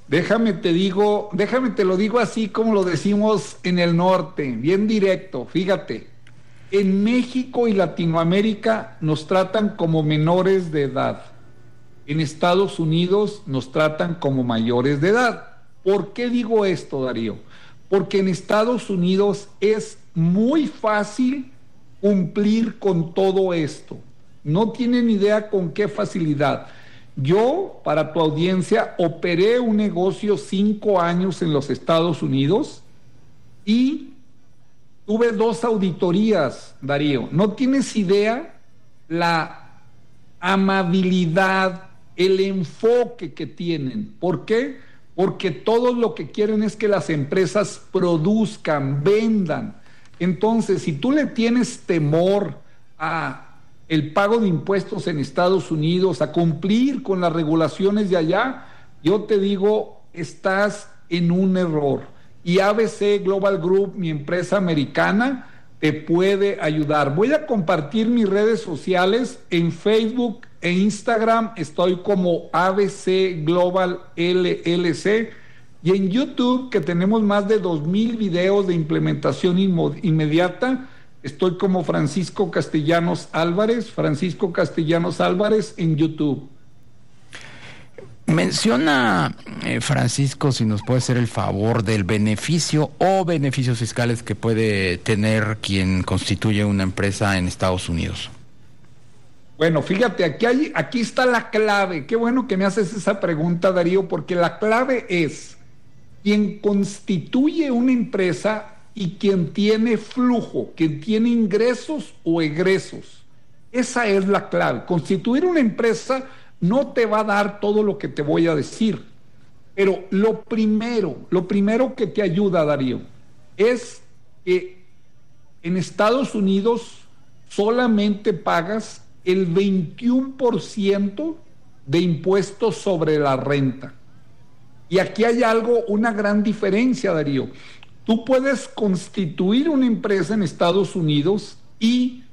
Déjame te lo digo así como lo decimos en el norte, bien directo, fíjate. En México y Latinoamérica nos tratan como menores de edad. En Estados Unidos nos tratan como mayores de edad. ¿Por qué digo esto, Darío? Porque en Estados Unidos es muy fácil cumplir con todo esto. No tienen idea con qué facilidad. Yo, para tu audiencia, operé un negocio 5 años en los Estados Unidos y tuve 2 auditorías, Darío. No tienes idea la amabilidad, el enfoque que tienen. ¿Por qué? Porque todos lo que quieren es que las empresas produzcan, vendan. Entonces, si tú le tienes temor a el pago de impuestos en Estados Unidos, a cumplir con las regulaciones de allá, yo te digo, estás en un error. Y ABC Global Group, mi empresa americana, te puede ayudar. Voy a compartir mis redes sociales en Facebook e Instagram. Estoy como ABC Global LLC. Y en YouTube, que tenemos más de 2,000 videos de implementación inmediata, estoy como Francisco Castellanos Álvarez en YouTube. Menciona, Francisco, si nos puede hacer el favor del beneficio o beneficios fiscales que puede tener quien constituye una empresa en Estados Unidos. Bueno, fíjate, aquí está la clave. Qué bueno que me haces esa pregunta, Darío, porque la clave es quien constituye una empresa y quien tiene flujo, quien tiene ingresos o egresos. Esa es la clave. Constituir una empresa no te va a dar todo lo que te voy a decir, pero lo primero que te ayuda, Darío, es que en Estados Unidos solamente pagas el 21% de impuestos sobre la renta. Y aquí hay una gran diferencia, Darío. Tú puedes constituir una empresa en Estados Unidos y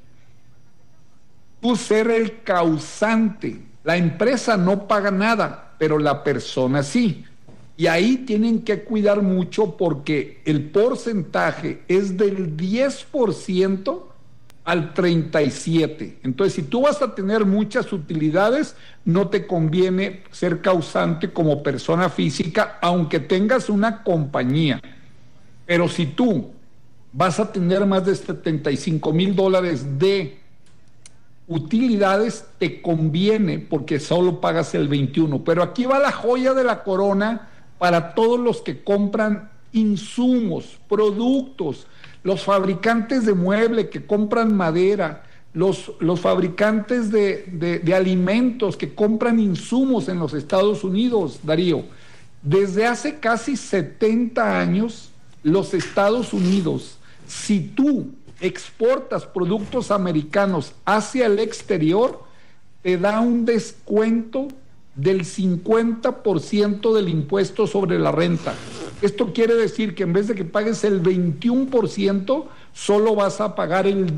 tú ser el causante. La empresa no paga nada, pero la persona sí. Y ahí tienen que cuidar mucho porque el porcentaje es del 10% al 37%. Entonces, si tú vas a tener muchas utilidades, no te conviene ser causante como persona física, aunque tengas una compañía. Pero si tú vas a tener más de $75,000 de utilidades, te conviene porque solo pagas el 21%. Pero aquí va la joya de la corona para todos los que compran insumos, productos, los fabricantes de mueble que compran madera, los fabricantes de alimentos que compran insumos en los Estados Unidos, Darío. Desde hace casi 70 años, los Estados Unidos, si tú exportas productos americanos hacia el exterior, te da un descuento del 50% del impuesto sobre la renta. Esto quiere decir que en vez de que pagues el 21%, solo vas a pagar el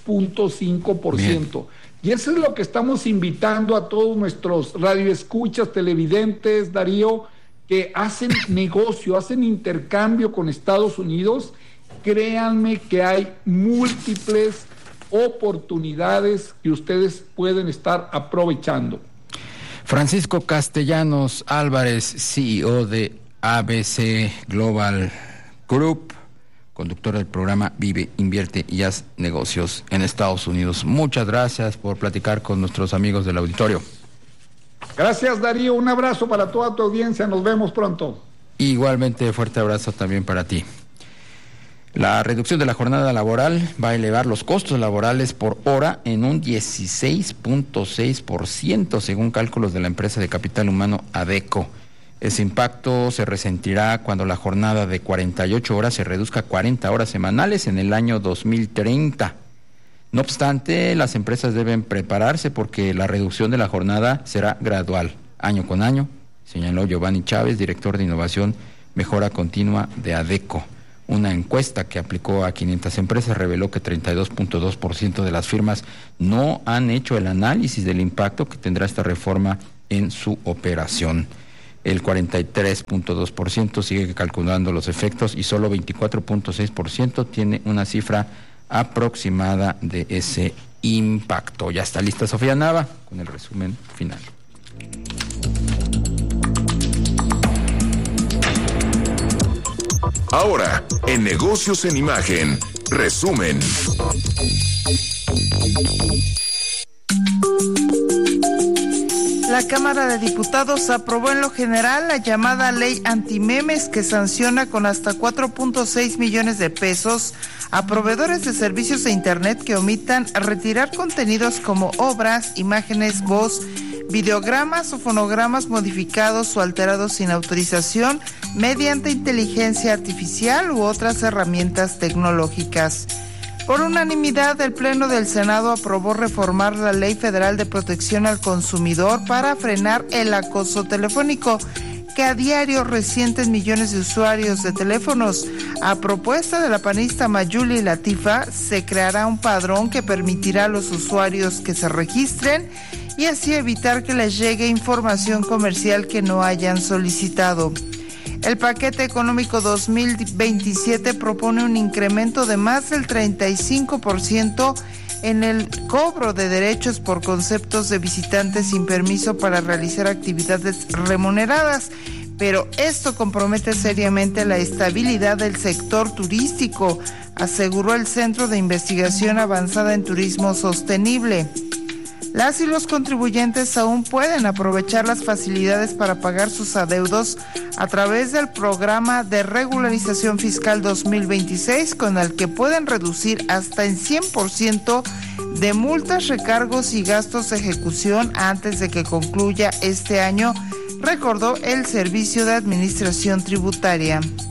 10.5%. Y eso es lo que estamos invitando a todos nuestros radioescuchas, televidentes, Darío, que hacen negocio, hacen intercambio con Estados Unidos. Créanme que hay múltiples oportunidades que ustedes pueden estar aprovechando. Francisco Castellanos Álvarez, CEO de ABC Global Group, conductor del programa Vive, Invierte y Haz Negocios en Estados Unidos. Muchas gracias por platicar con nuestros amigos del auditorio. Gracias, Darío. Un abrazo para toda tu audiencia. Nos vemos pronto. Igualmente, fuerte abrazo también para ti. La reducción de la jornada laboral va a elevar los costos laborales por hora en un 16.6%, según cálculos de la empresa de capital humano ADECO. Ese impacto se resentirá cuando la jornada de 48 horas se reduzca a 40 horas semanales en el año 2030. No obstante, las empresas deben prepararse porque la reducción de la jornada será gradual, año con año, señaló Giovanni Chávez, director de Innovación Mejora Continua de ADECO. Una encuesta que aplicó a 500 empresas reveló que 32.2% de las firmas no han hecho el análisis del impacto que tendrá esta reforma en su operación. el 43.2% sigue calculando los efectos y solo 24.6% tiene una cifra aproximada de ese impacto. Ya está lista Sofía Nava con el resumen final. Ahora, en Negocios en Imagen, resumen. La Cámara de Diputados aprobó en lo general la llamada Ley Antimemes, que sanciona con hasta 4.6 millones de pesos a proveedores de servicios de Internet que omitan retirar contenidos como obras, imágenes, voz, videogramas o fonogramas modificados o alterados sin autorización mediante inteligencia artificial u otras herramientas tecnológicas. Por unanimidad, el Pleno del Senado aprobó reformar la Ley Federal de Protección al Consumidor para frenar el acoso telefónico, que a diario resienten millones de usuarios de teléfonos. A propuesta de la panista Mayuli Latifa, se creará un padrón que permitirá a los usuarios que se registren y así evitar que les llegue información comercial que no hayan solicitado. El paquete económico 2027 propone un incremento de más del 35% en el cobro de derechos por conceptos de visitantes sin permiso para realizar actividades remuneradas, pero esto compromete seriamente la estabilidad del sector turístico, aseguró el Centro de Investigación Avanzada en Turismo Sostenible. Las y los contribuyentes aún pueden aprovechar las facilidades para pagar sus adeudos a través del programa de regularización fiscal 2026, con el que pueden reducir hasta en 100% de multas, recargos y gastos de ejecución antes de que concluya este año, recordó el Servicio de Administración Tributaria.